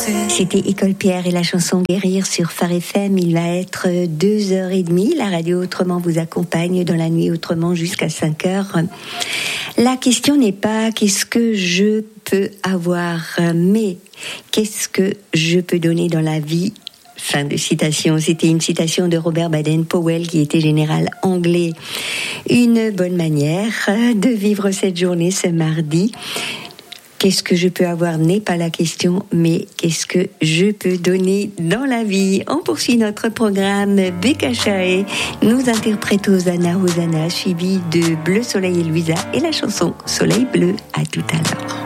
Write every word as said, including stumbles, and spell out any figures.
C'était École Pierre et la chanson Guérir sur Phare F M. Il va être deux heures et demie. La radio Autrement vous accompagne dans la nuit autrement jusqu'à cinq heures. La question n'est pas qu'est-ce que je peux avoir, mais qu'est-ce que je peux donner dans la vie. Fin de citation. C'était une citation de Robert Baden-Powell qui était général anglais. Une bonne manière de vivre cette journée ce mardi. Qu'est-ce que je peux avoir n'est pas la question, mais qu'est-ce que je peux donner dans la vie. On poursuit notre programme. Becca Chaé nous interprète Hosanna, Hosanna, suivi de Bleu Soleil et Louisa et la chanson Soleil Bleu. À tout à l'heure.